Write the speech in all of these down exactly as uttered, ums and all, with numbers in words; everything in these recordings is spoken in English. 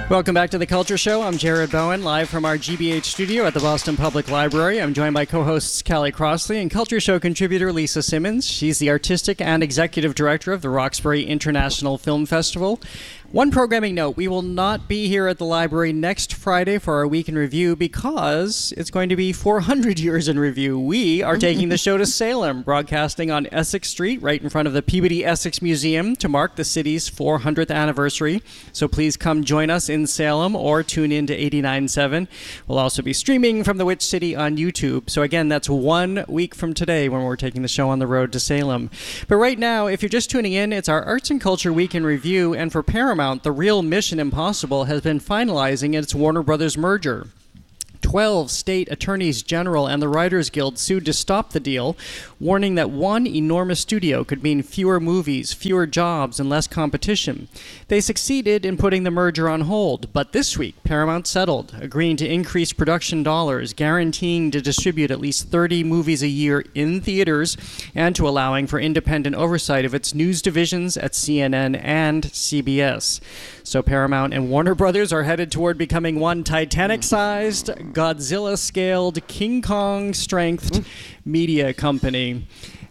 Welcome back to The Culture Show. I'm Jared Bowen, live from our G B H studio at the Boston Public Library. I'm joined by co-hosts Callie Crossley and Culture Show contributor Lisa Simmons. She's the artistic and executive director of the Roxbury International Film Festival. One programming note, we will not be here at the library next Friday for our Week in Review because it's going to be four hundred years in review. We are taking the show to Salem, broadcasting on Essex Street, right in front of the Peabody Essex Museum to mark the city's four hundredth anniversary. So please come join us in Salem or tune in to eighty-nine point seven. We'll also be streaming from the Witch City on YouTube. So again, that's one week from today when we're taking the show on the road to Salem. But right now, if you're just tuning in, it's our Arts and Culture Week in Review, and for Paramount, the real Mission Impossible has been finalizing its Warner Brothers merger. Twelve state attorneys general and the Writers Guild sued to stop the deal, warning that one enormous studio could mean fewer movies, fewer jobs, and less competition. They succeeded in putting the merger on hold, but this week Paramount settled, agreeing to increase production dollars, guaranteeing to distribute at least thirty movies a year in theaters, and to allowing for independent oversight of its news divisions at C N N and C B S. So Paramount and Warner Brothers are headed toward becoming one Titanic-sized, Godzilla-scaled, King Kong-strengthed media company.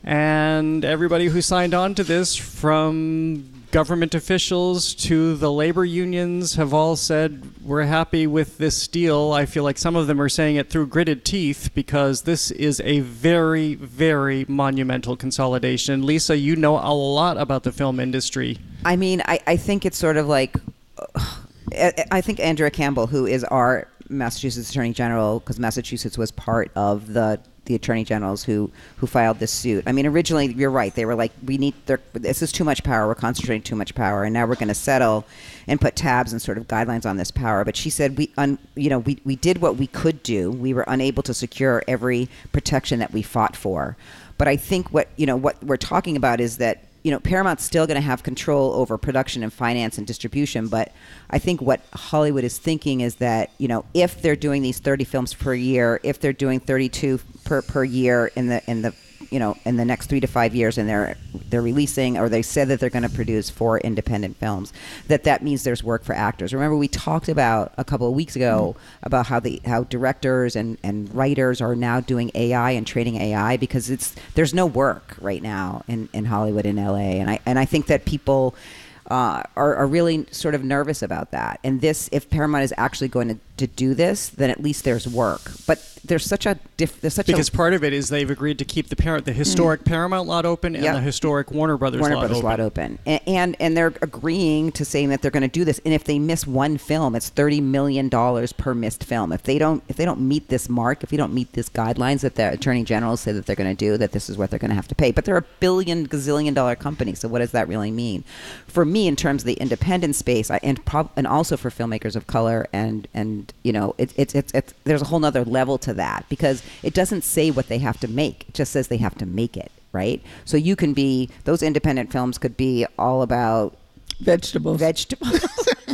And everybody who signed on to this, from government officials to the labor unions, have all said, we're happy with this deal. I feel like some of them are saying it through gritted teeth because this is a very, very monumental consolidation. Lisa, you know a lot about the film industry. I mean, I, I think it's sort of like, uh, I think Andrea Campbell, who is our Massachusetts Attorney General, because Massachusetts was part of the the attorney generals who, who filed this suit. I mean, originally, you're right. They were like, we need, this is too much power. We're concentrating too much power. And now we're going to settle and put tabs and sort of guidelines on this power. But she said, we, un, you know, we, we did what we could do. We were unable to secure every protection that we fought for. But I think what, you know, what we're talking about is that, you know, Paramount's still going to have control over production and finance and distribution. But I think what Hollywood is thinking is that, you know, if they're doing these thirty films per year, if they're doing thirty-two per, per year in the, in the, you know, in the next three to five years, and they're they're releasing, or they said that they're going to produce four independent films, that that means there's work for actors. Remember, we talked about a couple of weeks ago mm-hmm. about how the how directors and, and writers are now doing A I and training A I because it's there's no work right now in, in Hollywood and L A, and I and I think that people uh, are are really sort of nervous about that. And this, if Paramount is actually going to, to do this, then at least there's work. But there's such a diff, there's such because a, part of it is they've agreed to keep the parent the historic mm. Paramount lot open and yep. the historic Warner Brothers Warner lot Brothers open. lot open, and, and and they're agreeing to saying that they're going to do this. And if they miss one film, it's thirty million dollars per missed film. If they don't if they don't meet this mark, if you don't meet these guidelines that the attorney generals say that they're going to do, that this is what they're going to have to pay. But they're a billion gazillion dollar company, so what does that really mean? For me, in terms of the independent space, I, and prob- and also for filmmakers of color, and and you know, it, it, it's it's there's a whole nother level to that because it doesn't say what they have to make. It just says they have to make it, right? So you can be, those independent films could be all about vegetables, vegetables,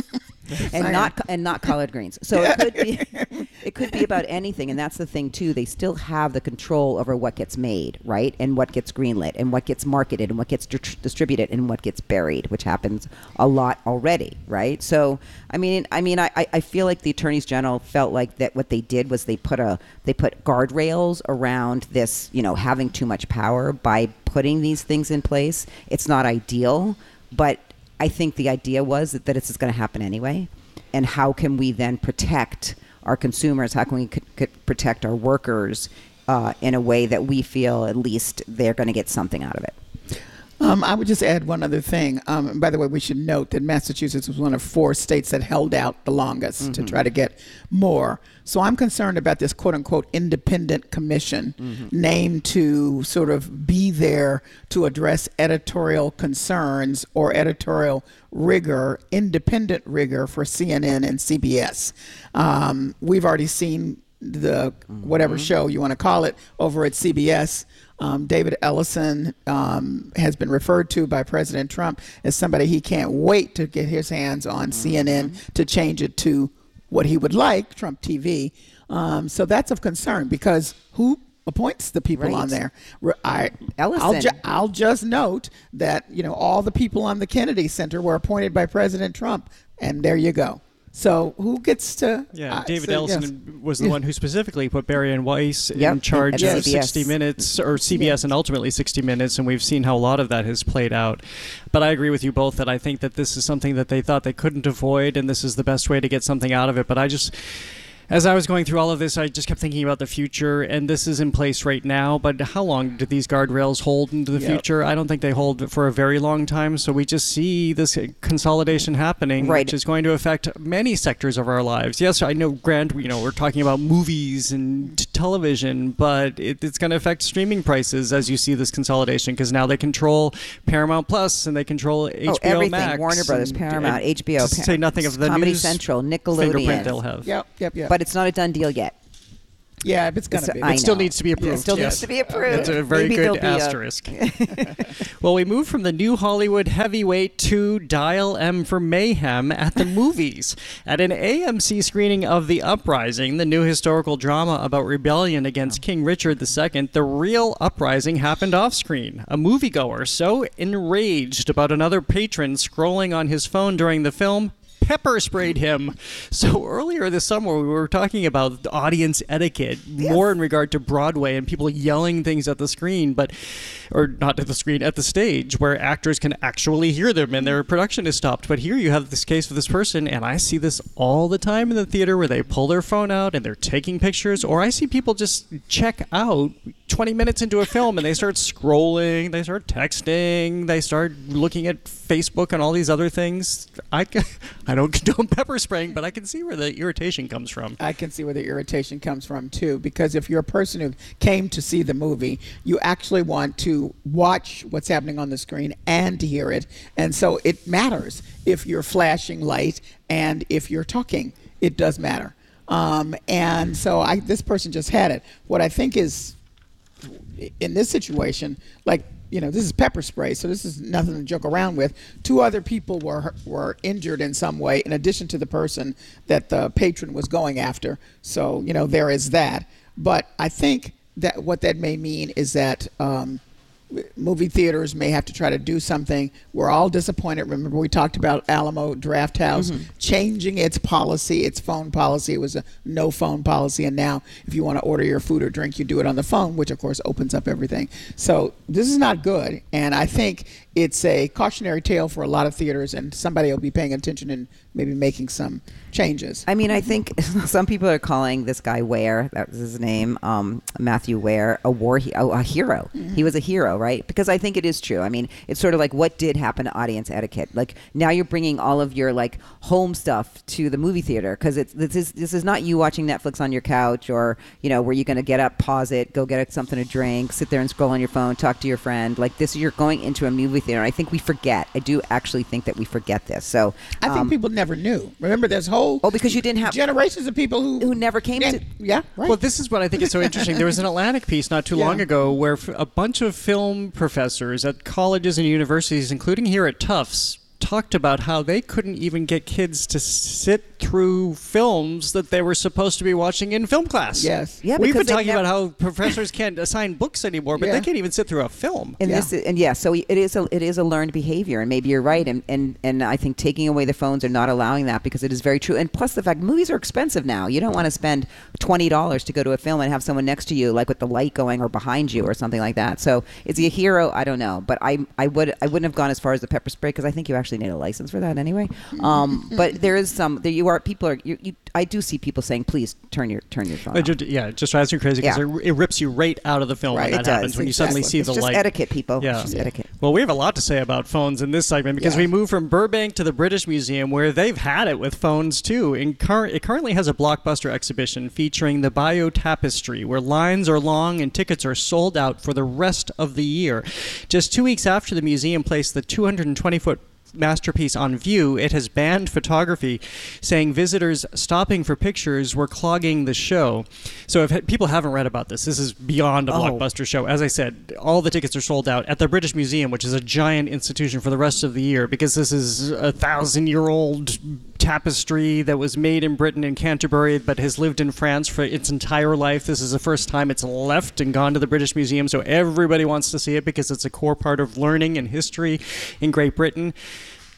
and not and not collard greens. So it could be it could be about anything, and that's the thing too. They still have the control over what gets made, right, and what gets greenlit, and what gets marketed, and what gets di- distributed, and what gets buried, which happens a lot already, right? So, I mean, I mean, I, I feel like the attorneys general felt like that what they did was they put a they put guardrails around this, you know, having too much power by putting these things in place. It's not ideal, but I think the idea was that, that it's going to happen anyway. And how can we then protect our consumers? How can we c- c- protect our workers uh, in a way that we feel at least they're going to get something out of it? Um, I would just add one other thing. Um, by the way, we should note that Massachusetts was one of four states that held out the longest mm-hmm. to try to get more. So I'm concerned about this quote-unquote independent commission mm-hmm. named to sort of be there to address editorial concerns or editorial rigor, independent rigor for C N N and C B S. Um, we've already seen the whatever mm-hmm. show you want to call it over at C B S. Um, David Ellison um, has been referred to by President Trump as somebody he can't wait to get his hands on mm-hmm. C N N to change it to what he would like, Trump T V. Um, so that's of concern because who appoints the people right. on there? I, Ellison. I'll, ju- I'll just note that, you know, all the people on the Kennedy Center were appointed by President Trump, and there you go. So who gets to? Yeah, uh, David so, Ellison yes. was the Yeah. one who specifically put Barry and Weiss Yep, in charge at of C B S. sixty minutes, or C B S and ultimately sixty minutes, and we've seen how a lot of that has played out. But I agree with you both that I think that this is something that they thought they couldn't avoid, and this is the best way to get something out of it. But I just... As I was going through all of this, I just kept thinking about the future, and this is in place right now, but how long do these guardrails hold into the Yep. future? I don't think they hold for a very long time, so we just see this consolidation happening, Right. which is going to affect many sectors of our lives. Yes, I know, Grant, you know, we're talking about movies and t- television, but it, it's going to affect streaming prices as you see this consolidation, because now they control Paramount Plus, and they control H B O Oh, everything. Max. Warner Brothers, and- Paramount, and H B O. to say nothing of the Comedy news Central, fingerprint Nickelodeon. they'll have. Yep, yep, yep. But it's not a done deal yet. yeah, if it's gonna It's- be. I It still know. needs to be approved. It still yes. needs to be approved. That's a very Maybe good there'll be a- asterisk. Well, we move from the new Hollywood heavyweight to Dial M for Mayhem at the movies. At an A M C screening of The Uprising, the new historical drama about rebellion against King Richard the Second, the real uprising happened off-screen. A moviegoer so enraged about another patron scrolling on his phone during the film pepper sprayed him. So earlier this summer, we were talking about audience etiquette, more in regard to Broadway and people yelling things at the screen, but or not at the screen, at the stage, where actors can actually hear them and their production is stopped. But here you have this case with this person, and I see this all the time in the theater where they pull their phone out and they're taking pictures, or I see people just check out twenty minutes into a film and they start scrolling, they start texting, they start looking at Facebook and all these other things. I, I don't condone pepper spraying, but I can see where the irritation comes from. I can see where the irritation comes from too, because if you're a person who came to see the movie, you actually want to watch what's happening on the screen and hear it, and so it matters if you're flashing light and if you're talking. It does matter, um, and so I, this person just had it. What I think is, in this situation, like, you know, this is pepper spray, so this is nothing to joke around with. Two other people were were injured in some way, in addition to the person that the patron was going after. So, you know, there is that. But I think that what that may mean is that um, movie theaters may have to try to do something. We're all disappointed. Remember, we talked about Alamo Drafthouse Mm-hmm. changing its policy, its phone policy. It was a no phone policy, and now if you want to order your food or drink, you do it on the phone, which of course opens up everything. So this is not good, and I think it's a cautionary tale for a lot of theaters, and somebody will be paying attention and maybe making some changes. I mean, I think some people are calling this guy Ware, that was his name, um, Matthew Ware, a war he- oh, a hero. Mm-hmm. He was a hero, right? Because I think it is true. I mean, it's sort of like what did happen to audience etiquette. Like now you're bringing all of your like home stuff to the movie theater, because it's this is this is not you watching Netflix on your couch, or you know where you're going to get up, pause it, go get something to drink, sit there and scroll on your phone, talk to your friend. Like this, you're going into a movie theater. I think we forget. I do actually think that we forget this. So I think um, people never knew. Remember, there's whole oh, because you didn't have generations of people who who never came yeah, to. yeah, right. Well, this is what I think is so interesting. There was an Atlantic piece not too Yeah. long ago where f- a bunch of film professors at colleges and universities, including here at Tufts, talked about how they couldn't even get kids to sit through films that they were supposed to be watching in film class. Yes. Yeah, We've because been they talking never- about how professors can't assign books anymore, but Yeah. they can't even sit through a film. And Yeah. this is, and yeah, so it is a it is a learned behavior, and maybe you're right, and, and and I think taking away the phones or not allowing that, because it is very true. And plus the fact movies are expensive now. You don't want to spend twenty dollars to go to a film and have someone next to you, like with the light going or behind you or something like that. So is he a hero? I don't know, but I I would I wouldn't have gone as far as the pepper spray, because I think you actually need a license for that anyway. Um, but there is some there you are people are you, you I do see people saying, please turn your turn your phone Uh, off. ju- yeah, it just drives you crazy because Yeah. it, it rips you right out of the film Right. when It that does, happens, when you exactly. suddenly see It's the just light. etiquette, people. Yeah. It's just Yeah. etiquette. Well, we have a lot to say about phones in this segment because Yeah. we move from Burbank to the British Museum, where they've had it with phones too. In cur- it currently has a blockbuster exhibition featuring the Bayeux Tapestry, where lines are long and tickets are sold out for the rest of the year. Just two weeks after the museum placed the two hundred twenty foot masterpiece on view, it has banned photography, saying visitors stopping for pictures were clogging the show. So if people haven't read about this, this is beyond a Oh. blockbuster show. As I said, all the tickets are sold out at the British Museum, which is a giant institution for the rest of the year, because this is a thousand-year-old tapestry that was made in Britain in Canterbury but has lived in France for its entire life. This is the first time it's left and gone to the British Museum, so everybody wants to see it because it's a core part of learning and history in Great Britain.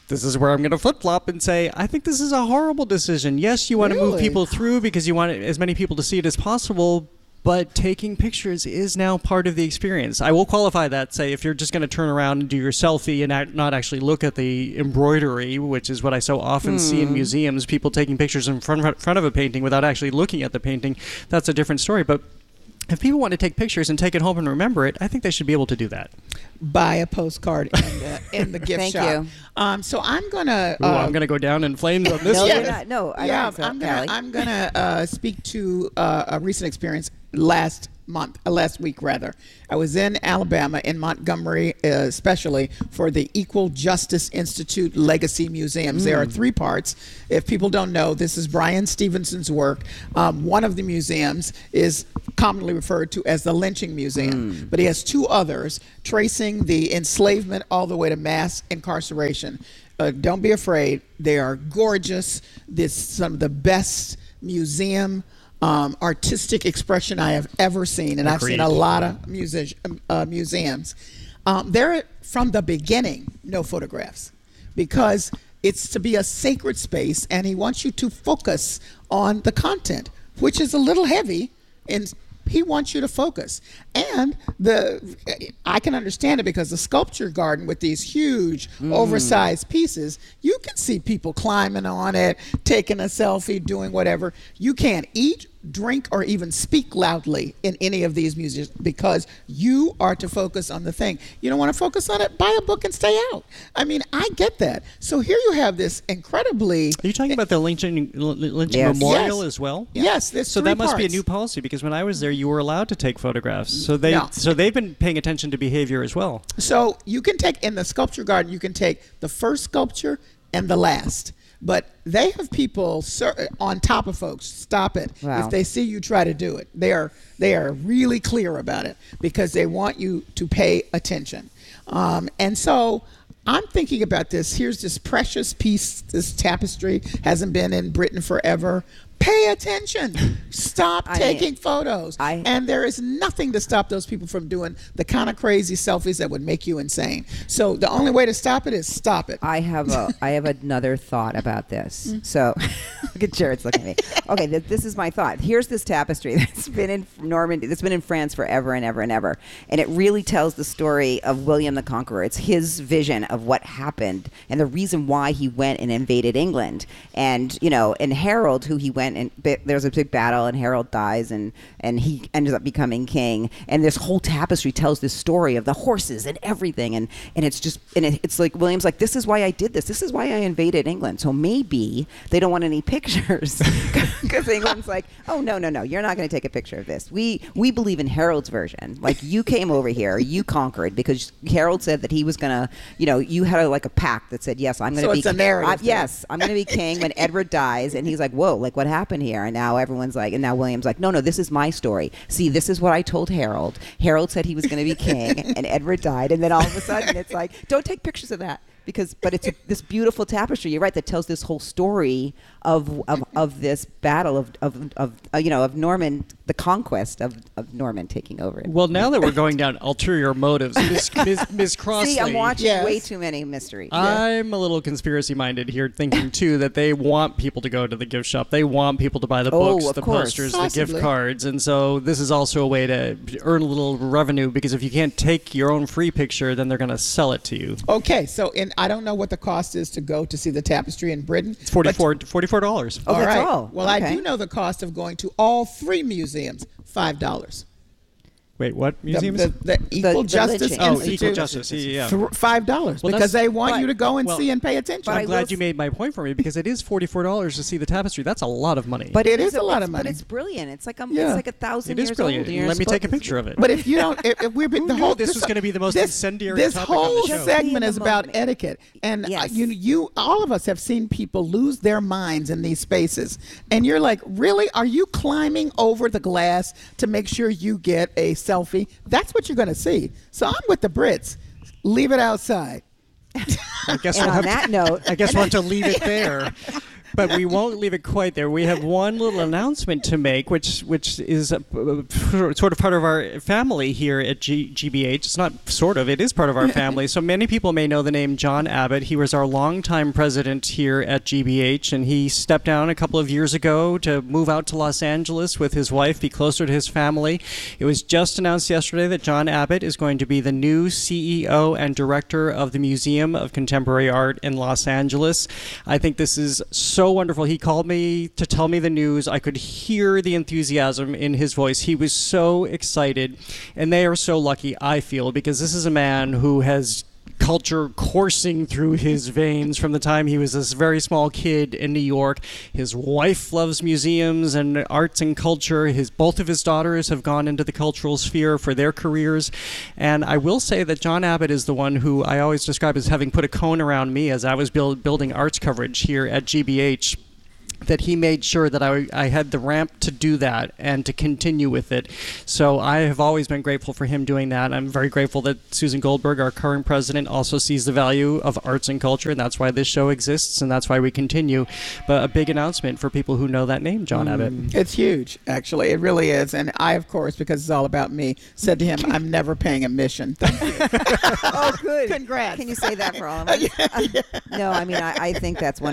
this is where I'm going to flip-flop and say, I think this is a horrible decision. Yes, you want to move Really? people through because you want as many people to see it as possible, but taking pictures is now part of the experience. I will qualify that, say, if you're just going to turn around and do your selfie and act, not actually look at the embroidery, which is what I so often mm. see in museums, people taking pictures in front, front of a painting without actually looking at the painting, that's a different story. But if people want to take pictures and take it home and remember it, I think they should be able to do that. Buy a postcard in the, in the gift Thank shop. you. Um, so I'm gonna. Ooh, Uh, I'm gonna go down in flames on this No, one. you're not. No, I yeah, don't think so, I'm gonna. Callie. I'm gonna uh, speak to uh, a recent experience last month, uh, last week rather. I was in Alabama, in Montgomery, uh, especially for the Equal Justice Institute Legacy Museums. Mm. There are three parts. If people don't know, this is Brian Stevenson's work. Um, one of the museums is commonly referred to as the Lynching Museum, mm. but he has two others tracing the enslavement all the way to mass incarceration. Uh, don't be afraid. They are gorgeous. This is some of the best museum Um, artistic expression I have ever seen, and Agreed. I've seen a lot of music, uh, museums. Um, they're from the beginning, no photographs, because it's to be a sacred space, and he wants you to focus on the content, which is a little heavy, and he wants you to focus. And the I can understand it because the sculpture garden with these huge, mm. oversized pieces, you can see people climbing on it, taking a selfie, doing whatever. You can't eat, drink, or even speak loudly in any of these museums because you are to focus on the thing. You don't want to focus on it? Buy a book and stay out. I mean, I get that. So here you have this incredibly... Are you talking about the lynching, lynching yes. memorial yes. as well? Yes. There's so three that must parts. be a new policy because when I was there, you were allowed to take photographs. So they, No. so they've been paying attention to behavior as well. So you can take, in the sculpture garden, you can take the first sculpture and the last. But they have people sur- on top of folks. Stop it. Wow. If they see you try to do it, they are they are really clear about it because they want you to pay attention. Um, and so I'm thinking about this. Here's this precious piece. This tapestry hasn't been in Britain forever. Pay attention. Stop I taking mean, photos. I, and there is nothing to stop those people from doing the kind of crazy selfies that would make you insane. So the only way to stop it is stop it. I have a I have another thought about this. Mm. So look at Jared's looking at me. Okay, th- this is my thought. Here's this tapestry that's been in Normandy, that's been in France forever and ever and ever, and it really tells the story of William the Conqueror. It's his vision of what happened and the reason why he went and invaded England. And you know, and Harold, who he went and bi- there's a big battle, and Harold dies, and and he ends up becoming king. And this whole tapestry tells this story of the horses and everything, and and it's just and it, it's like William's like, this is why I did this. This is why I invaded England. So maybe they don't want any pictures because England's like, oh no no no, you're not going to take a picture of this. We we believe in Harold's version. Like, you came over here, you conquered because Harold said that he was going to, you know, you had a, like a pact that said, yes, I'm going to So be it's a narrative I, thing. yes, I'm going to be king when Edward dies. And he's like, whoa, like what happened here? And now everyone's like, and now William's like, no, no, this is my story. See, this is what I told Harold. Harold said he was going to be king, and Edward died. And then all of a sudden, it's like, don't take pictures of that. Because, but it's a, this beautiful tapestry. You're right, that tells this whole story of of, of this battle of of, of uh, you know of Norman, the conquest of, of Norman taking over it. Well, now that we're going down ulterior motives, Miss Miss, Miss Crossley. See, I'm watching Yes. way too many mysteries. I'm a little conspiracy minded here, thinking too that they want people to go to the gift shop. They want people to buy the Oh, books, of the course. posters, the Possibly. gift cards, and so this is also a way to earn a little revenue. Because if you can't take your own free picture, then they're going to sell it to you. Okay, so in, I don't know what the cost is to go to see the tapestry in Britain. It's forty-four dollars. Oh, that's right. all. Well, I Okay. do know the cost of going to all three museums, five dollars. Wait, what The, museums? the, the Equal the Justice lynching. oh, Institute. Equal Justice. Yeah, yeah. Th- Five dollars Well, because that's- they want but- you to go and well, see and pay attention. but I I'm glad will you s- made my point for me because it is forty-four dollars to see the tapestry. That's a lot of money. But it is it's a lot it's- of money. But it's brilliant. It's like a, Yeah. it's like a thousand it is years brilliant. old. You're Let me take a supposed- picture of it. But if you don't, if, if we're Who the knew whole this was gonna be the most this, incendiary This topic on the whole show? segment Be in is the about moment. etiquette, and uh, Yes. you, you, all of us have seen people lose their minds in these spaces, and you're like, really? Are you climbing over the glass to make sure you get a selfie? That's what you're going to see. So I'm with the Brits. Leave it outside. I guess And we'll on have that to, note, I guess we'll have to leave it there. But we won't leave it quite there. We have one little announcement to make, which which is a, a, sort of part of our family here at G- GBH. It's not sort of, it is part of our family. So many people may know the name John Abbott. He was our longtime president here at G B H, and he stepped down a couple of years ago to move out to Los Angeles with his wife, be closer to his family. It was just announced yesterday that John Abbott is going to be the new C E O and director of the Museum of Contemporary Art in Los Angeles. I think this is so wonderful. He called me to tell me the news. I could hear the enthusiasm in his voice. He was so excited, and they are so lucky, I feel, because this is a man who has culture coursing through his veins from the time he was this very small kid in New York. His wife loves museums and arts and culture. His both of his daughters have gone into the cultural sphere for their careers. And I will say that John Abbott is the one who I always describe as having put a cone around me as I was build, building arts coverage here at G B H. That he made sure that I, I had the ramp to do that and to continue with it. So I have always been grateful for him doing that. I'm very grateful that Susan Goldberg, our current president, also sees the value of arts and culture, and that's why this show exists, and that's why we continue. But a big announcement for people who know that name, John mm. Abbott. It's huge, actually. It really is. And I, of course, because it's all about me, said to him, I'm never paying admission. Thank you. Oh, good. Congrats. Can you say that for all of us? yeah, yeah. No, I mean, I, I think that's one